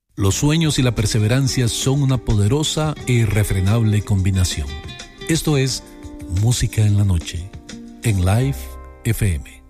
Los sueños y la perseverancia son una poderosa e irrefrenable combinación. Esto es Música en la Noche, en Live FM.